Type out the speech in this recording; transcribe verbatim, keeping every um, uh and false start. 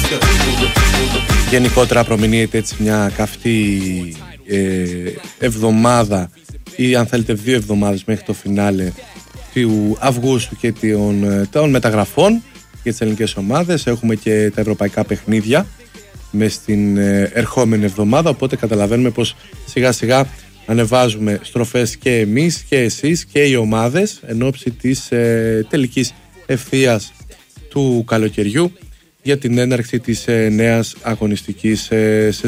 Γενικότερα προμηνύεται έτσι μια καυτή ε, εβδομάδα ή αν θέλετε δύο εβδομάδες μέχρι το φινάλε του Αυγούστου και των, των μεταγραφών για τις ελληνικές ομάδες. Έχουμε και τα ευρωπαϊκά παιχνίδια μες στην ε, ερχόμενη εβδομάδα, οπότε καταλαβαίνουμε πως σιγά σιγά ανεβάζουμε στροφές και εμείς και εσείς και οι ομάδες εν ώψη της ε, τελικής ευθείας του καλοκαιριού για την έναρξη της ε, νέας αγωνιστικής ε, σεζόν.